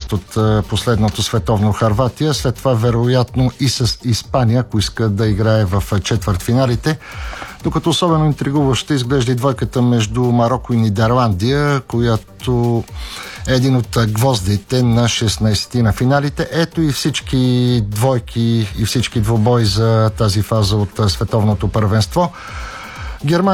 фаворит от последното световно Хърватия. След това вероятно и с Испания, ако иска да играе в четвъртфиналите. Докато особено интригуващо изглежда и двойката между Мароко и Нидерландия, която е един от гвоздите на 16-ти на финалите. Ето и всички двойки и всички двубои за тази фаза от световното първенство. Германия